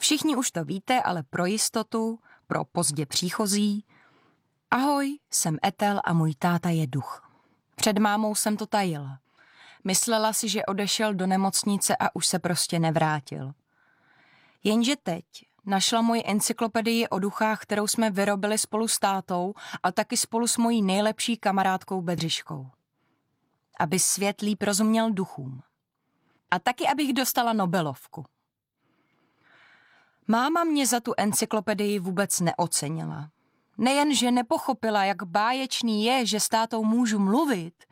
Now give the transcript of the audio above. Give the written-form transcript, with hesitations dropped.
Všichni už to víte, ale pro jistotu, pro pozdě příchozí. Ahoj, jsem Ethel a můj táta je duch. Před mámou jsem to tajila. Myslela si, že odešel do nemocnice a už se prostě nevrátil. Jenže teď našla moji encyklopedii o duchách, kterou jsme vyrobili spolu s tátou a taky spolu s mojí nejlepší kamarádkou Bedřiškou. Aby svět líp rozuměl duchům. A taky, abych dostala Nobelovku. Máma mě za tu encyklopedii vůbec neocenila. Nejen, že nepochopila, jak báječný je, že s tátou můžu mluvit,